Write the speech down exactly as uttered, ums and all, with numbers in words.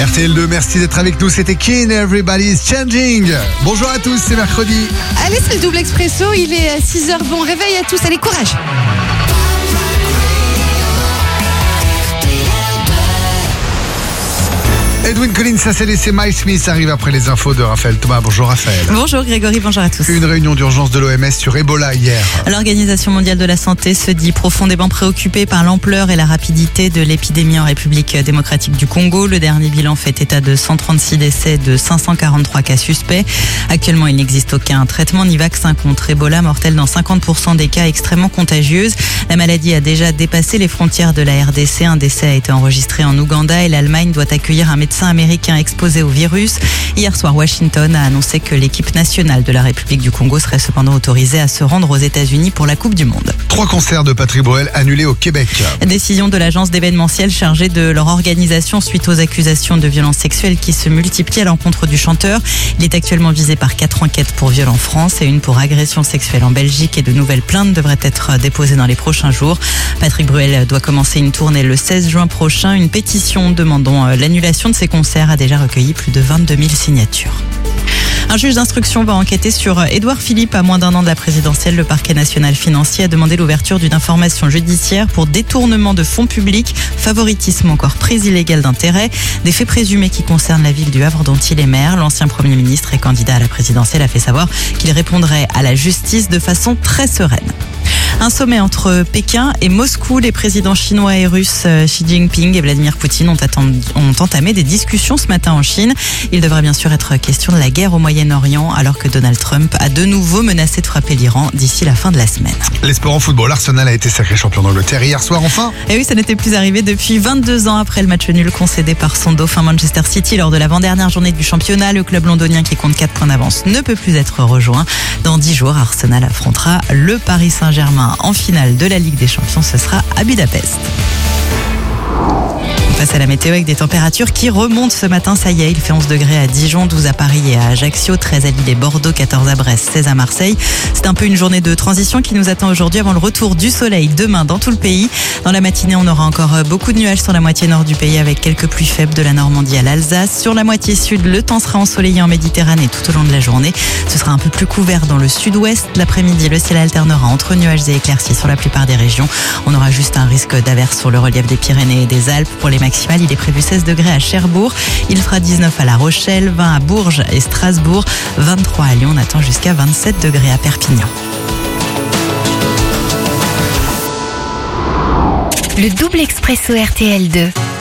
R T L deux, merci d'être avec nous. C'était Keen, Everybody's Changing. Bonjour à tous, c'est mercredi. Allez, c'est le double expresso, il est six heures. Bon réveil à tous, allez, courage. Edwyn Collins, ça s'est laissé. Mike Smith arrive après les infos de Raphaël Thomas. Bonjour Raphaël. Bonjour Grégory, bonjour à tous. Une réunion d'urgence de l'O M S sur Ebola hier. L'Organisation mondiale de la santé se dit profondément préoccupée par l'ampleur et la rapidité de l'épidémie en République démocratique du Congo. Le dernier bilan fait état de cent trente-six décès, de cinq cent quarante-trois cas suspects. Actuellement, il n'existe aucun traitement ni vaccin contre Ebola, mortel dans cinquante pour cent des cas, extrêmement contagieuse. La maladie a déjà dépassé les frontières de la R D C. Un décès a été enregistré en Ouganda et l'Allemagne doit accueillir un médecin américain exposé au virus. Hier soir, Washington a annoncé que l'équipe nationale de la République du Congo serait cependant autorisée à se rendre aux États-Unis pour la Coupe du Monde. Trois concerts de Patrick Bruel annulés au Québec. Décision de l'agence d'événementiel chargée de leur organisation suite aux accusations de violences sexuelles qui se multiplient à l'encontre du chanteur. Il est actuellement visé par quatre enquêtes pour viol en France et une pour agression sexuelle en Belgique, et de nouvelles plaintes devraient être déposées dans les prochains jours. Patrick Bruel doit commencer une tournée le seize juin prochain. Une pétition demandant l'annulation de ses concerts a déjà recueilli plus de vingt-deux mille signatures. Un juge d'instruction va enquêter sur Édouard Philippe. À moins d'un an de la présidentielle, le parquet national financier a demandé l'ouverture d'une information judiciaire pour détournement de fonds publics, favoritisme, encore prise illégale d'intérêt, des faits présumés qui concernent la ville du Havre dont il est maire. L'ancien Premier ministre et candidat à la présidentielle a fait savoir qu'il répondrait à la justice de façon très sereine. Un sommet entre Pékin et Moscou. Les présidents chinois et russes Xi Jinping et Vladimir Poutine ont, attendu, ont entamé des discussions ce matin en Chine. Il devrait bien sûr être question de la guerre au Moyen-Orient, alors que Donald Trump a de nouveau menacé de frapper l'Iran d'ici la fin de la semaine. Les sports en football, Arsenal a été sacré champion d'Angleterre hier soir enfin. Et oui, ça n'était plus arrivé depuis vingt-deux ans après le match nul concédé par son dauphin Manchester City lors de l'avant-dernière journée du championnat. Le club londonien, qui compte quatre points d'avance, ne peut plus être rejoint. Dans dix jours, Arsenal affrontera le Paris Saint-Germain en finale de la Ligue des Champions. Ce sera à Budapest. Face à la météo avec des températures qui remontent ce matin, ça y est, il fait onze degrés à Dijon, douze à Paris et à Ajaccio, treize à Lille et Bordeaux, quatorze à Brest, seize à Marseille. C'est un peu une journée de transition qui nous attend aujourd'hui avant le retour du soleil demain dans tout le pays. Dans la matinée, on aura encore beaucoup de nuages sur la moitié nord du pays avec quelques pluies faibles de la Normandie à l'Alsace. Sur la moitié sud, le temps sera ensoleillé en Méditerranée tout au long de la journée. Ce sera un peu plus couvert dans le sud-ouest. L'après-midi, le ciel alternera entre nuages et éclaircies sur la plupart des régions. On aura juste un risque d'averse sur le relief des Pyrénées et des Alpes. Pour les maximales, il est prévu seize degrés à Cherbourg, il fera dix-neuf à La Rochelle, vingt à Bourges et Strasbourg, vingt-trois à Lyon, on attend jusqu'à vingt-sept degrés à Perpignan. Le double expresso R T L deux.